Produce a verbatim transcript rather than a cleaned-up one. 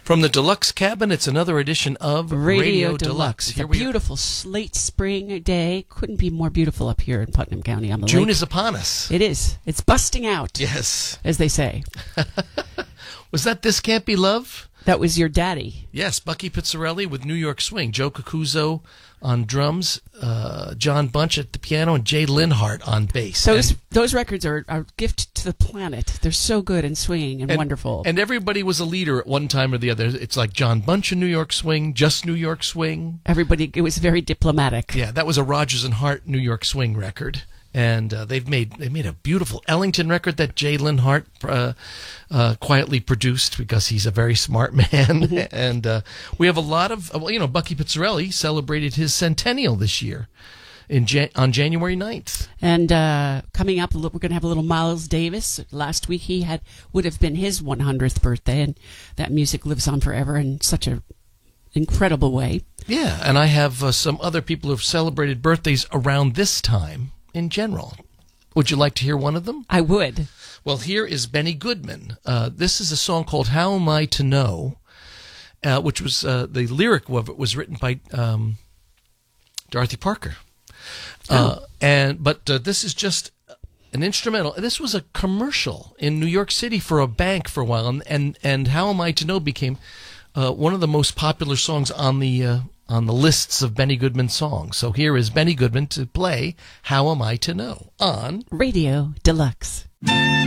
From the Deluxe Cabin, it's another edition of Radio, Radio Deluxe. Deluxe. It's Here a we beautiful late spring day. Couldn't be more beautiful up here in Putnam County on the June lake. is upon us. It is. It's busting out, Yes. as they say. Was that This Can't Be Love? That was your daddy. Yes, Bucky Pizzarelli with New York Swing. Joe Cocuzzo on drums, uh, John Bunch at the piano, and Jay Linhart on bass. Those and, those records are a gift to the planet. They're so good and swinging and, and wonderful. And everybody was a leader at one time or the other. It's like John Bunch in New York Swing, just New York Swing. Everybody, it was very diplomatic. Yeah, that was a Rodgers and Hart New York Swing record. And uh, they've made they made a beautiful Ellington record that Jay Linhart uh, uh, quietly produced because he's a very smart man. And uh, we have a lot of well, you know, Bucky Pizzarelli celebrated his centennial this year in Jan- on January ninth. And uh, coming up, we're going to have a little Miles Davis. Last week he had would have been his one hundredth birthday, and that music lives on forever in such a incredible way. Yeah, and I have uh, some other people who've celebrated birthdays around this time. In general. Would you like to hear one of them? I would. Well, here is Benny Goodman. Uh, this is a song called How Am I to Know, uh, which was, uh, the lyric of it was written by um, Dorothy Parker. Uh, oh. and But uh, this is just an instrumental. This was a commercial in New York City for a bank for a while, and, and, and How Am I to Know became uh, one of the most popular songs on the uh, on the lists of Benny Goodman songs. So here is Benny Goodman to play How Am I to Know on Radio Deluxe.